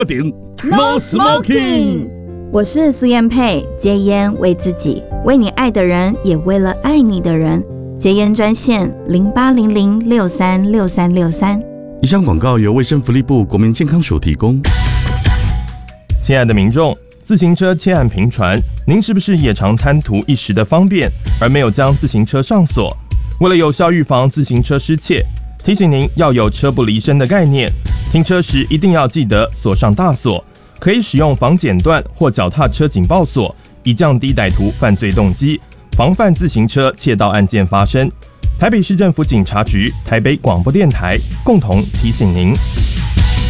No smoking。 我是苏燕佩，戒烟为自己，为你爱的人，也为了爱你的人。戒烟专线0800636363。 以上广告由卫生福利部国民健康署提供。 亲爱的民众，自行车窃案频传，您是不是也常贪图一时的方便，而没有将自行车上锁？为了有效预防自行车失窃，提醒您要有车不离身的概念，停车时一定要记得锁上大锁，可以使用防剪断或脚踏车警报锁，以降低歹徒犯罪动机，防范自行车窃盗案件发生。台北市政府警察局、台北广播电台共同提醒您。